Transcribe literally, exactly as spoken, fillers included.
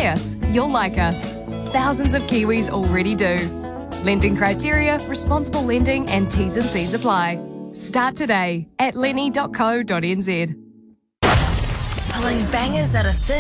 Try us. You'll like us. Thousands of Kiwis already do. Lending criteria, responsible lending and T's and C's apply. Start today at lenny dot co dot n z. Pulling bangers out of thin